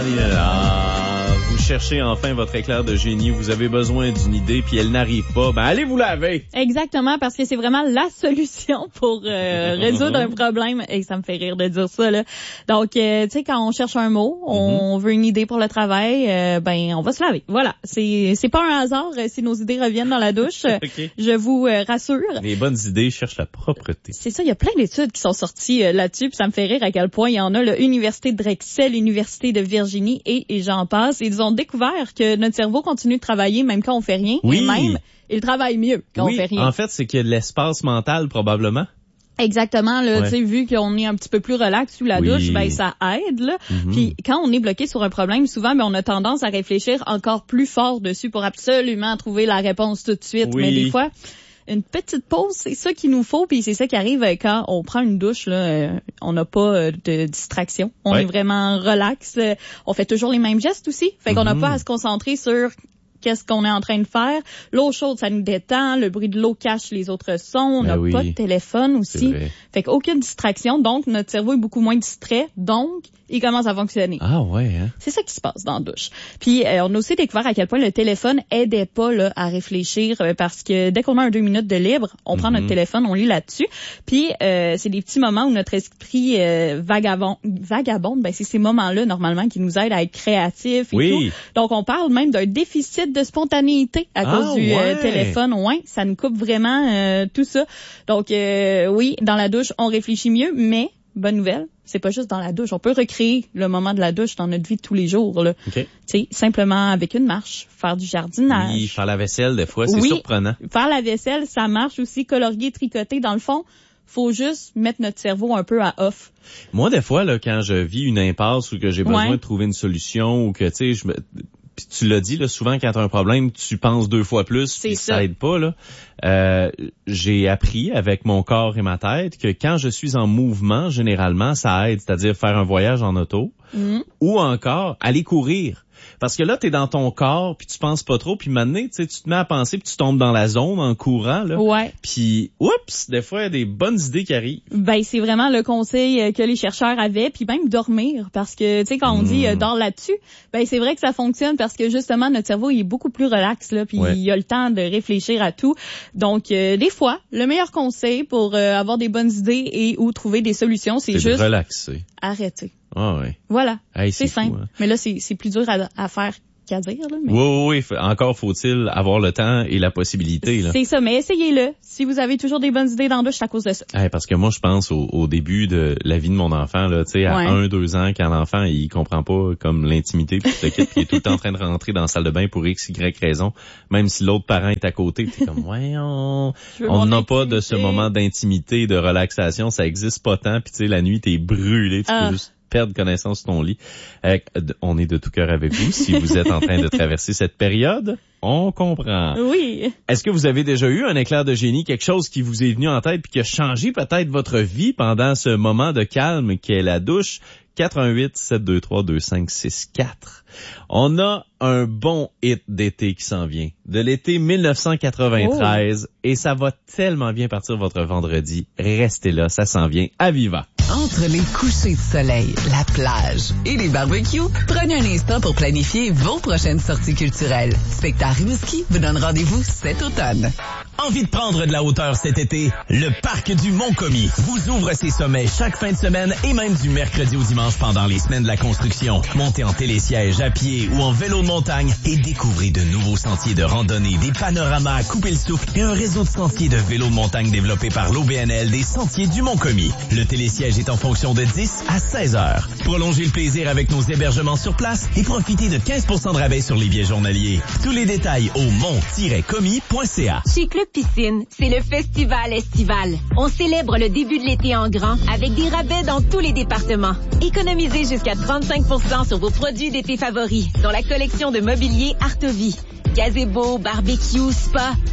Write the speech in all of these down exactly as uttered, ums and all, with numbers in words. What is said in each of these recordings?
Ah, vous cherchez enfin votre éclair de génie, vous avez besoin d'une idée puis elle n'arrive pas, ben allez vous laver. Exactement, parce que c'est vraiment la solution pour euh, résoudre un problème. Et ça me fait rire de dire ça là. Donc euh, tu sais, quand on cherche un mot, on mm-hmm. veut une idée pour le travail, euh, ben on va se laver. Voilà, c'est c'est pas un hasard euh, si nos idées reviennent dans la douche. Okay. Je vous euh, rassure. Les bonnes idées cherchent la propreté. C'est ça, il y a plein d'études qui sont sorties euh, là-dessus, puis ça me fait rire à quel point il y en a l'université de Drexel, l'université de Virginie et, et j'en passe. Ils ont découvert que notre cerveau continue de travailler même quand on fait rien, oui. et même il travaille mieux quand oui. on fait rien. En fait, c'est qu'il y a de l'espace mental probablement. Exactement, là, ouais. tu sais, vu qu'on est un petit peu plus relax sous la oui. douche, ben ça aide là. Mm-hmm. Puis quand on est bloqué sur un problème, souvent ben on a tendance à réfléchir encore plus fort dessus pour absolument trouver la réponse tout de suite, oui. mais des fois une petite pause, c'est ça qu'il nous faut, puis c'est ça qui arrive quand on prend une douche là, euh, on n'a pas de distraction, on ouais. est vraiment relax, euh, on fait toujours les mêmes gestes aussi, fait qu'on n'a mm-hmm. pas à se concentrer sur qu'est-ce qu'on est en train de faire. L'eau chaude, ça nous détend, le bruit de l'eau cache les autres sons, on n'a oui. pas de téléphone aussi, fait qu'aucune distraction, donc notre cerveau est beaucoup moins distrait, donc il commence à fonctionner. Ah ouais, hein? C'est ça qui se passe dans la douche. Puis euh, on a aussi découvert à quel point le téléphone aidait pas là à réfléchir euh, parce que dès qu'on a un deux minutes de libre, on mm-hmm. prend notre téléphone, on lit là-dessus. Puis euh, c'est des petits moments où notre esprit euh, vagabonde, vagabonde, ben c'est ces moments-là normalement qui nous aident à être créatifs et oui. tout. Donc on parle même d'un déficit de spontanéité à ah, cause du ouais. euh, téléphone. Ouais, ça nous coupe vraiment euh, tout ça. Donc euh, oui, dans la douche, on réfléchit mieux, mais bonne nouvelle, c'est pas juste dans la douche. On peut recréer le moment de la douche dans notre vie de tous les jours. Là. Okay. Tu sais, simplement avec une marche, faire du jardinage. Oui, faire la vaisselle, des fois, c'est oui, surprenant. Faire la vaisselle, ça marche aussi. Colorier, tricoter, dans le fond, faut juste mettre notre cerveau un peu à off. Moi, des fois, là, quand je vis une impasse ou que j'ai besoin ouais. de trouver une solution ou que, tu sais, je me... Puis tu l'as dit, là, souvent, quand tu as un problème, tu penses deux fois plus, puis ça. ça aide pas, là. Euh, j'ai appris avec mon corps et ma tête que quand je suis en mouvement, généralement, ça aide, c'est-à-dire faire un voyage en auto mmh. ou encore aller courir. Parce que là, t'es dans ton corps, puis tu penses pas trop, puis maintenant, tu sais, tu te mets à penser, puis tu tombes dans la zone en courant, là. Ouais. Puis, oups, des fois, il y a des bonnes idées qui arrivent. Ben, c'est vraiment le conseil que les chercheurs avaient, puis même dormir, parce que, tu sais, quand on mmh. dit euh, dors là-dessus, ben c'est vrai que ça fonctionne parce que justement, notre cerveau, il est beaucoup plus relax, là, puis ouais. il a le temps de réfléchir à tout. Donc, euh, des fois, le meilleur conseil pour euh, avoir des bonnes idées et ou trouver des solutions, c'est, c'est juste de relaxer. Arrêter. Ah ouais. Voilà. Hey, c'est, c'est simple. Fou, hein. Mais là, c'est, c'est plus dur à, à faire qu'à dire. Là, mais... Oui, oui, oui. Encore faut-il avoir le temps et la possibilité. Là. C'est ça, mais essayez-le. Si vous avez toujours des bonnes idées dans la douche, c'est à cause de ça. Hey, parce que moi, je pense au, au début de la vie de mon enfant, là, tu sais, à ouais. un, deux ans, quand l'enfant, il comprend pas comme l'intimité, puis il il est tout le temps en train de rentrer dans la salle de bain pour X, Y raison, même si l'autre parent est à côté, t'es comme, ouais, on on n'a pas de ce moment d'intimité, de relaxation, ça existe pas tant, puis tu sais, la nuit, t'es brûlé, tu ah. peux juste perdre connaissance sur ton lit. Euh, on est de tout cœur avec vous. Si vous êtes en train de traverser cette période, on comprend. Oui. Est-ce que vous avez déjà eu un éclair de génie, quelque chose qui vous est venu en tête puis qui a changé peut-être votre vie pendant ce moment de calme qu'est la douche? quatre un huit, sept deux trois, deux cinq six quatre. On a un bon hit d'été qui s'en vient, de l'été dix-neuf cent quatre-vingt-treize, oh. et ça va tellement bien partir votre vendredi. Restez là, ça s'en vient à Viva. Entre les couchers de soleil, la plage et les barbecues, prenez un instant pour planifier vos prochaines sorties culturelles. Spectacle Rimouski vous donne rendez-vous cet automne. Envie de prendre de la hauteur cet été? Le Parc du Mont-Commis vous ouvre ses sommets chaque fin de semaine et même du mercredi au dimanche pendant les semaines de la construction. Montez en télésiège, à pied ou en vélo de montagne et découvrez de nouveaux sentiers de randonnée, des panoramas à couper le souffle et un réseau de sentiers de vélo de montagne développé par l'O B N L des Sentiers du Mont-Commis. Le télésiège est en fonction de dix à seize heures. Prolongez le plaisir avec nos hébergements sur place et profitez de quinze pour cent de rabais sur les billets journaliers. Tous les détails au mont tiret commis point c a. Chez Club Piscine, c'est le festival estival. On célèbre le début de l'été en grand avec des rabais dans tous les départements. Économisez jusqu'à trente-cinq pour cent sur vos produits d'été favoris, dont la collection de mobilier Artovie. Gazebo, barbecue, spa,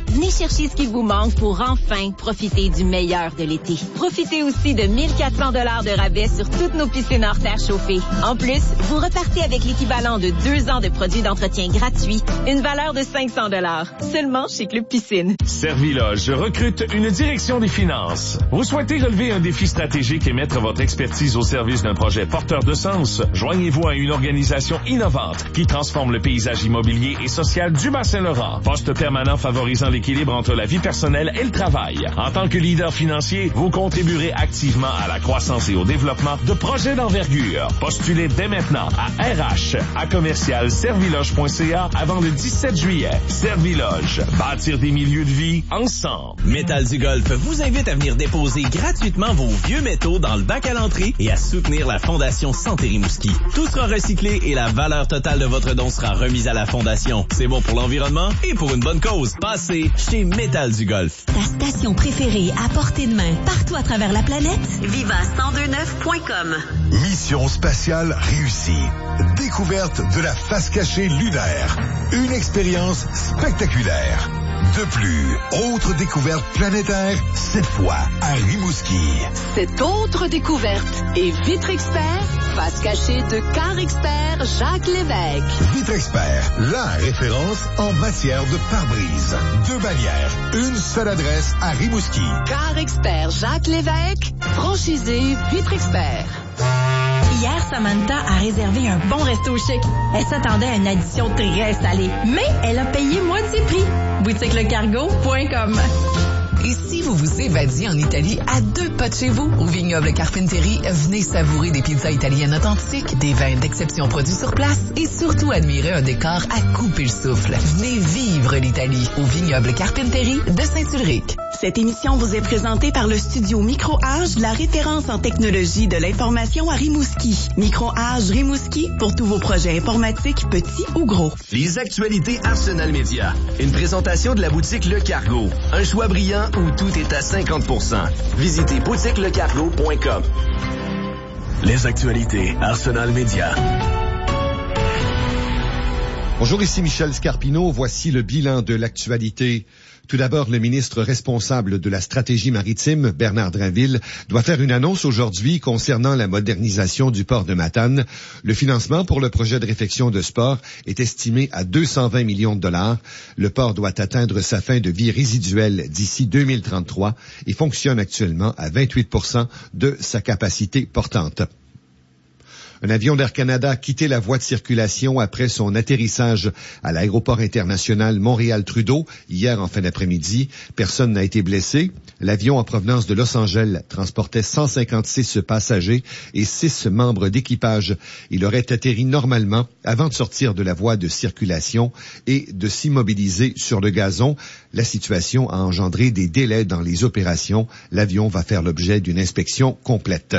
Venez chercher ce qui vous manque pour enfin profiter du meilleur de l'été. Profitez aussi de mille quatre cents dollars de rabais sur toutes nos piscines hors terre chauffées. En plus, vous repartez avec l'équivalent de deux ans de produits d'entretien gratuits, une valeur de cinq cents dollars. Seulement chez Club Piscine. Serviloge recrute une direction des finances. Vous souhaitez relever un défi stratégique et mettre votre expertise au service d'un projet porteur de sens? Joignez-vous à une organisation innovante qui transforme le paysage immobilier et social du Bas-Saint-Laurent. Poste permanent favorisant l'équilibre entre la vie personnelle et le travail. En tant que leader financier, vous contribuerez activement à la croissance et au développement de projets d'envergure. Postulez dès maintenant à R H à commercial serviloge point c a avant le dix-sept juillet. Serviloge, bâtir des milieux de vie ensemble. Métal du Golfe vous invite à venir déposer gratuitement vos vieux métaux dans le bac à l'entrée et à soutenir la Fondation Santé Rimouski. Tout sera recyclé et la valeur totale de votre don sera remise à la Fondation. C'est bon pour l'environnement et pour une bonne cause. Passez chez Métal du Golfe. Ta station préférée à portée de main partout à travers la planète? Viva cent deux neuf point com. Mission spatiale réussie. Découverte de la face cachée lunaire. Une expérience spectaculaire. De plus, autre découverte planétaire, cette fois à Rimouski. Cette autre découverte est Vitre Expert, face cachée de Car Expert Jacques Lévesque. Vitre Expert, la référence en matière de pare-brise. Deux bannières, une seule adresse à Rimouski. Car Expert Jacques Lévesque, franchisé Vitre Expert. Hier, Samantha a réservé un bon resto chic. Elle s'attendait à une addition très salée, mais elle a payé moitié prix. boutique le cargo point com. Et si vous vous évadiez en Italie à deux pas de chez vous, au Vignoble Carpentieri, venez savourer des pizzas italiennes authentiques, des vins d'exception produits sur place et surtout admirer un décor à couper le souffle. Venez vivre l'Italie au Vignoble Carpentieri de Saint-Ulric. Cette émission vous est présentée par le studio Micro-Age, la référence en technologie de l'information à Rimouski. Micro-Age Rimouski pour tous vos projets informatiques, petits ou gros. Les actualités Arsenal Média. Une présentation de la boutique Le Cargo. Un choix brillant où tout est à cinquante pour cent. Visitez boutique le cargo point com. Les actualités Arsenal Média. Bonjour, ici Michel Scarpino. Voici le bilan de l'actualité. Tout d'abord, le ministre responsable de la stratégie maritime, Bernard Drinville, doit faire une annonce aujourd'hui concernant la modernisation du port de Matane. Le financement pour le projet de réfection de ce port est estimé à deux cent vingt millions de dollars. Le port doit atteindre sa fin de vie résiduelle d'ici deux mille trente-trois et fonctionne actuellement à vingt-huit pour cent de sa capacité portante. Un avion d'Air Canada a quitté la voie de circulation après son atterrissage à l'aéroport international Montréal-Trudeau hier en fin d'après-midi. Personne n'a été blessé. L'avion en provenance de Los Angeles transportait cent cinquante-six passagers et six membres d'équipage. Il aurait atterri normalement avant de sortir de la voie de circulation et de s'immobiliser sur le gazon. La situation a engendré des délais dans les opérations. L'avion va faire l'objet d'une inspection complète.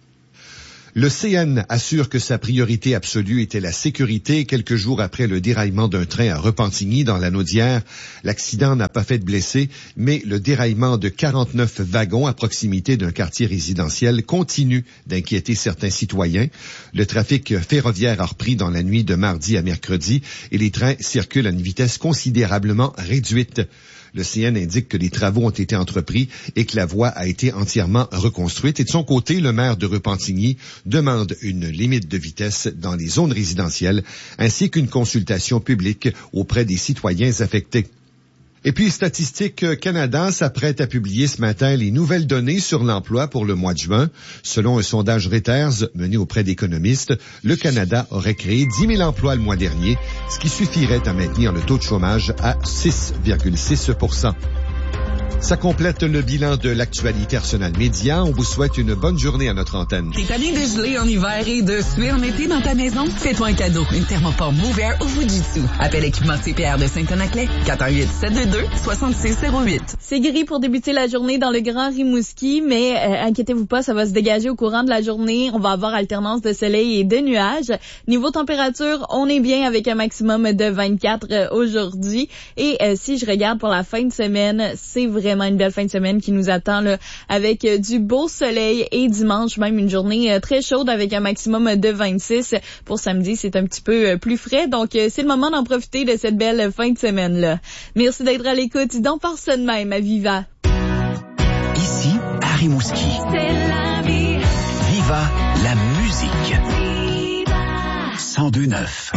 Le C N assure que sa priorité absolue était la sécurité. Quelques jours après le déraillement d'un train à Repentigny, dans la Naudière, l'accident n'a pas fait de blessés, mais le déraillement de quarante-neuf wagons à proximité d'un quartier résidentiel continue d'inquiéter certains citoyens. Le trafic ferroviaire a repris dans la nuit de mardi à mercredi et les trains circulent à une vitesse considérablement réduite. Le C N indique que les travaux ont été entrepris et que la voie a été entièrement reconstruite. Et de son côté, le maire de Repentigny demande une limite de vitesse dans les zones résidentielles ainsi qu'une consultation publique auprès des citoyens affectés. Et puis, Statistique Canada s'apprête à publier ce matin les nouvelles données sur l'emploi pour le mois de juin. Selon un sondage Reuters mené auprès d'économistes, le Canada aurait créé dix mille emplois le mois dernier, ce qui suffirait à maintenir le taux de chômage à six virgule six pour cent. Ça complète le bilan de l'actualité Arsenal Média. On vous souhaite une bonne journée à notre antenne. T'es tanné de geler en hiver et de suer en été dans ta maison? Fais-toi un cadeau. Une thermopompe Mover au Fujitsu. Appelle équipement C P R de Saint-Anaclet. quatre un huit, sept deux deux, six six zéro huit. C'est gris pour débuter la journée dans le Grand Rimouski, mais euh, inquiétez-vous pas, ça va se dégager au courant de la journée. On va avoir alternance de soleil et de nuages. Niveau température, on est bien avec un maximum de vingt-quatre euh, aujourd'hui. Et euh, si je regarde pour la fin de semaine, c'est vrai vraiment une belle fin de semaine qui nous attend là, avec euh, du beau soleil et dimanche même une journée euh, très chaude avec un maximum de vingt-six. Pour samedi, c'est un petit peu euh, plus frais. Donc, euh, c'est le moment d'en profiter de cette belle fin de semaine-là. Merci d'être à l'écoute. Donc, par ça de même à Viva. Ici, à Rimouski. C'est la vie. Viva la musique. cent deux neuf.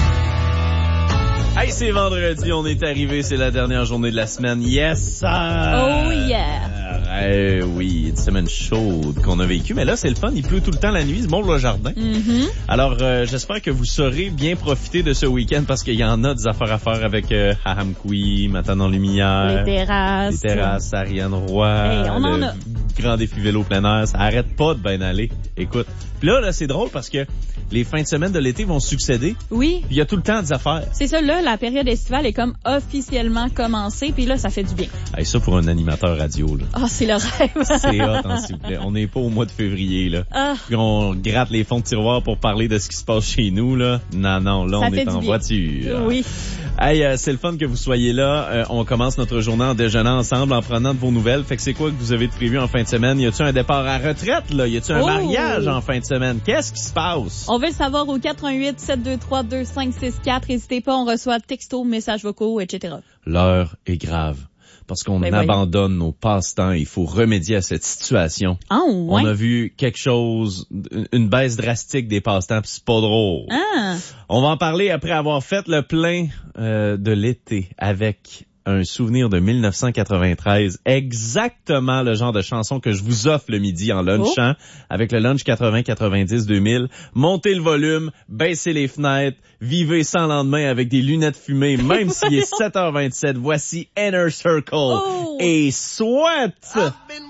Hey, c'est vendredi, on est arrivé, c'est la dernière journée de la semaine. Yes, sir! Oh yeah! Eh oui, une semaine chaude qu'on a vécue, mais là, c'est le fun, il pleut tout le temps la nuit, il se monte le jardin. Mm-hmm. Alors, euh, j'espère que vous saurez bien profiter de ce week-end parce qu'il y en a des affaires à faire avec euh, Hahamkoui, Matin dans Lumière. Les terrasses. Les terrasses, Ariane Roy. Hey, on en le a. grand défi vélo plein air, ça arrête pas de bien aller. Écoute. Puis là, là, c'est drôle parce que les fins de semaine de l'été vont succéder. Oui. Puis il y a tout le temps des affaires. C'est ça, là, la période estivale est comme officiellement commencée, puis là, ça fait du bien. Hey, ça pour un animateur radio, là. Ah, oh, c'est le rêve. C'est hot, hein, s'il vous plaît. On n'est pas au mois de février, là. Ah. Puis on gratte les fonds de tiroir pour parler de ce qui se passe chez nous, là. Non, non, là, ça on est en bien. voiture. Oui. Hey, euh, c'est le fun que vous soyez là. Euh, on commence notre journée en déjeunant ensemble, en prenant de vos nouvelles. Fait que c'est quoi que vous avez de prévu en fin de semaine? Y a-tu un départ à retraite, là? Y a-tu un oh. mariage en fin de semaine? Qu'est-ce qui se passe? On veut le savoir au quatre un huit, sept deux trois, deux cinq six quatre. N'hésitez pas, on reçoit textos, messages vocaux, et cetera. L'heure est grave. Parce qu'on Mais abandonne voyons. nos passe-temps. Il faut remédier à cette situation. Ah, ouais. On a vu quelque chose, une baisse drastique des passe-temps, pis c'est pas drôle. Ah. On va en parler après avoir fait le plein euh, de l'été avec un souvenir de mille neuf cent quatre-vingt-treize. Exactement le genre de chanson que je vous offre le midi en lunchant oh. avec le lunch quatre-vingts quatre-vingt-dix deux mille. Montez le volume, baissez les fenêtres, vivez sans lendemain avec des lunettes fumées, même s'il est sept heures vingt-sept. Voici Inner Circle oh. et Sweat.